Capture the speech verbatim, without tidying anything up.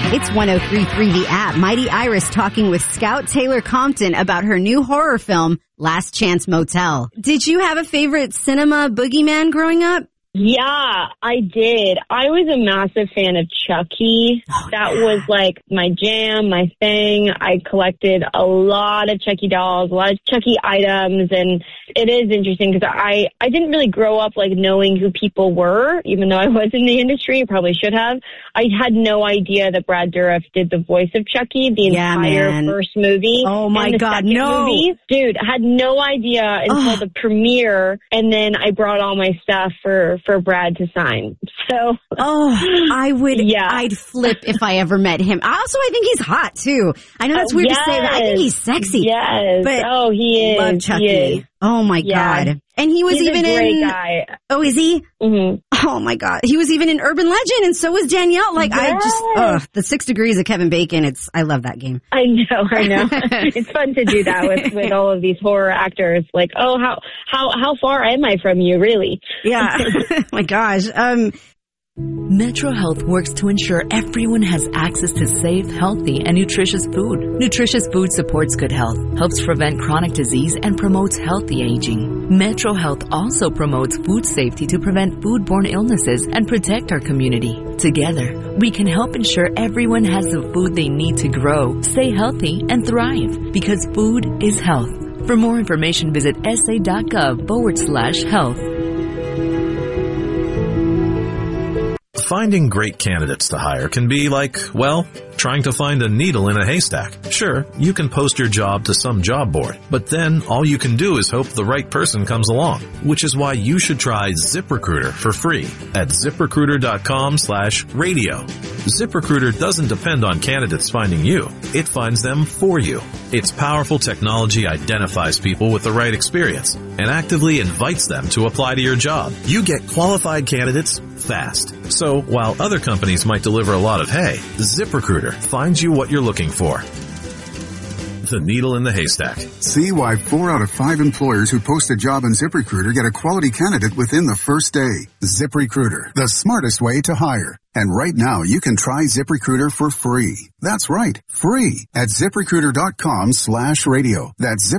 It's one oh three point three The App. Mighty Iris talking with Scout Taylor Compton about her new horror film, Last Chance Motel. Did you have a favorite cinema boogeyman growing up? Yeah, I did. I was a massive fan of Chucky. Oh, that yeah. was like my jam, my thing. I collected a lot of Chucky dolls, a lot of Chucky items, and it is interesting because I, I didn't really grow up like knowing who people were, even though I was in the industry. I probably should have. I had no idea that Brad Dourif did the voice of Chucky the yeah, entire man. first movie. Oh my and the God, second no. movie. Dude, I had no idea until oh. the premiere, and then I brought all my stuff for, for Brad to sign. So, oh, I would, yeah. I'd flip if I ever met him. Also, I think he's hot too. I know that's weird yes. to say, but I think he's sexy. Yes. But oh, he is. Love Chucky. He is. Oh my yeah. God. And he was he's even a great in. guy. Oh, is he? Mm-hmm. Oh my God. He was even in Urban Legend, and so was Danielle. Like, yes. I just, ugh, the Six Degrees of Kevin Bacon. It's, I love that game. I know, I know. It's fun to do that with, with all of these horror actors. Like, oh, how, how, how far am I from you, really? Yeah. Oh my gosh. Um, Metro Health works to ensure everyone has access to safe, healthy, and nutritious food. Nutritious food supports good health, helps prevent chronic disease, and promotes healthy aging. Metro Health also promotes food safety to prevent foodborne illnesses and protect our community. Together, we can help ensure everyone has the food they need to grow, stay healthy, and thrive, because food is health. For more information, visit sa.gov forward slash health. Finding great candidates to hire can be like, well, trying to find a needle in a haystack. Sure, you can post your job to some job board, but then all you can do is hope the right person comes along, which is why you should try ZipRecruiter for free at ZipRecruiter.com slash radio. ZipRecruiter doesn't depend on candidates finding you. It finds them for you. Its powerful technology identifies people with the right experience and actively invites them to apply to your job. You get qualified candidates fast. So while other companies might deliver a lot of hay, ZipRecruiter finds you what you're looking for. The needle in the haystack. See why four out of five employers who post a job on ZipRecruiter get a quality candidate within the first day. ZipRecruiter, the smartest way to hire. And right now, you can try ZipRecruiter for free. That's right, free at ZipRecruiter.com slash radio. That's Zip